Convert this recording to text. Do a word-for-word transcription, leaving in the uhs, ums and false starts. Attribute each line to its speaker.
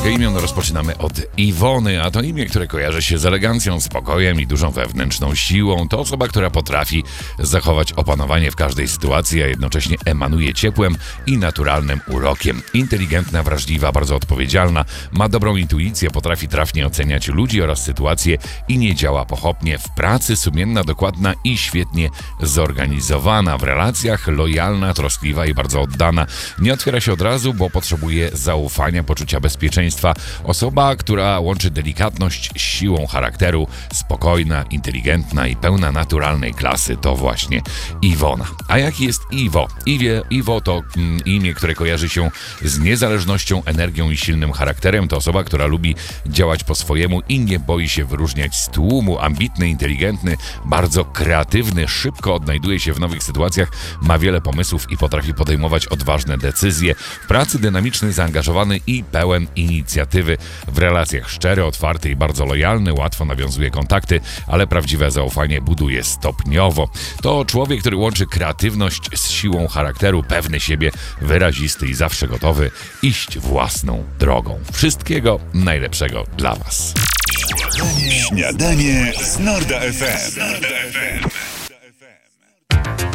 Speaker 1: Księgę imion rozpoczynamy od Iwony, a to imię, które kojarzy się z elegancją, spokojem i dużą wewnętrzną siłą. To osoba, która potrafi zachować opanowanie w każdej sytuacji, a jednocześnie emanuje ciepłem i naturalnym urokiem. Inteligentna, wrażliwa, bardzo odpowiedzialna, ma dobrą intuicję, potrafi trafnie oceniać ludzi oraz sytuacje i nie działa pochopnie. W pracy sumienna, dokładna i świetnie zorganizowana. W relacjach lojalna, troskliwa i bardzo oddana. Nie otwiera się od razu, bo potrzebuje zaufania, poczucia bezpieczeństwa. Osoba, która łączy delikatność z siłą charakteru, spokojna, inteligentna i pełna naturalnej klasy, to właśnie Iwona. A jaki jest Iwo? Iwie, Iwo to mm, imię, które kojarzy się z niezależnością, energią i silnym charakterem. To osoba, która lubi działać po swojemu i nie boi się wyróżniać z tłumu. Ambitny, inteligentny, bardzo kreatywny, szybko odnajduje się w nowych sytuacjach, ma wiele pomysłów i potrafi podejmować odważne decyzje. W pracy dynamiczny, zaangażowany i pełen inicjatywy. W relacjach szczery, otwarty i bardzo lojalny, łatwo nawiązuje kontakty, ale prawdziwe zaufanie buduje stopniowo. To człowiek, który łączy kreatywność z siłą charakteru, pewny siebie, wyrazisty i zawsze gotowy iść własną drogą. Wszystkiego najlepszego dla Was.
Speaker 2: Śniadanie z Norda F M.